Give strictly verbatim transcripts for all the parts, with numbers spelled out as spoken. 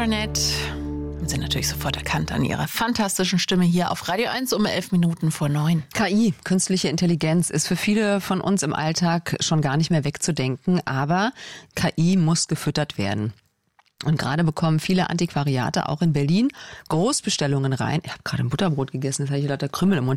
Barnett. Haben Sie natürlich sofort erkannt an Ihrer fantastischen Stimme hier auf Radio eins um elf Minuten vor neun. K I, künstliche Intelligenz, ist für viele von uns im Alltag schon gar nicht mehr wegzudenken. Aber K I muss gefüttert werden. Und gerade bekommen viele Antiquariate auch in Berlin Großbestellungen rein. Ich habe gerade ein Butterbrot gegessen, jetzt habe ich lauter Krümel im Mund.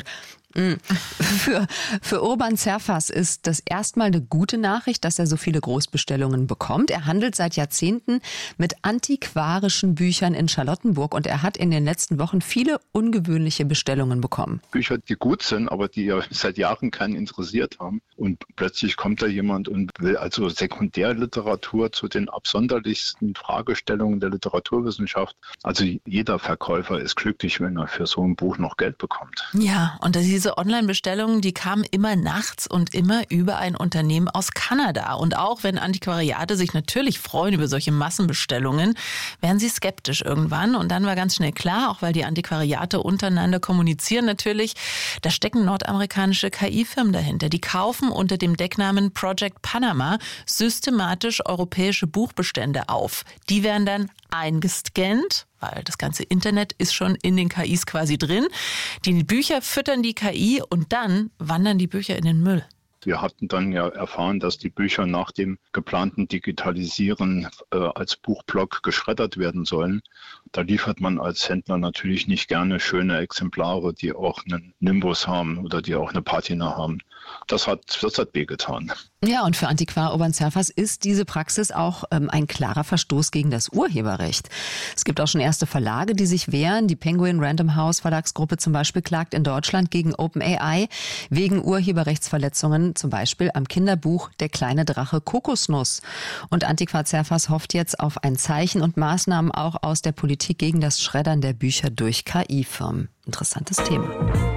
Für, für Urban Zerfas ist das erstmal eine gute Nachricht, dass er so viele Großbestellungen bekommt. Er handelt seit Jahrzehnten mit antiquarischen Büchern in Charlottenburg und er hat in den letzten Wochen viele ungewöhnliche Bestellungen bekommen. Bücher, die gut sind, aber die ja seit Jahren keinen interessiert haben. Und plötzlich kommt da jemand und will also Sekundärliteratur zu den absonderlichsten Fragestellungen der Literaturwissenschaft. Also jeder Verkäufer ist glücklich, wenn er für so ein Buch noch Geld bekommt. Ja, und diese Online-Bestellungen, die kamen immer nachts und immer über ein Unternehmen aus Kanada. Und auch wenn Antiquariate sich natürlich freuen über solche Massenbestellungen, werden sie skeptisch irgendwann. Und dann war ganz schnell klar, auch weil die Antiquariate untereinander kommunizieren natürlich, da stecken nordamerikanische K I-Firmen dahinter. Die kaufen unter dem Decknamen Project Panama systematisch europäische Buchbestände auf. Die werden dann eingescannt, weil das ganze Internet ist schon in den K Is quasi drin. Die Bücher füttern die K I und dann wandern die Bücher in den Müll. Wir hatten dann ja erfahren, dass die Bücher nach dem geplanten Digitalisieren äh, als Buchblock geschreddert werden sollen. Da liefert man als Händler natürlich nicht gerne schöne Exemplare, die auch einen Nimbus haben oder die auch eine Patina haben. Das hat, das hat wehgetan. Ja, und für Antiquar Urban Zerfas ist diese Praxis auch ähm, ein klarer Verstoß gegen das Urheberrecht. Es gibt auch schon erste Verlage, die sich wehren. Die Penguin Random House Verlagsgruppe zum Beispiel klagt in Deutschland gegen OpenAI wegen Urheberrechtsverletzungen, zum Beispiel am Kinderbuch Der kleine Drache Kokosnuss. Und Antiquar Zerfas hofft jetzt auf ein Zeichen und Maßnahmen auch aus der Politik gegen das Schreddern der Bücher durch K I-Firmen. Interessantes Thema.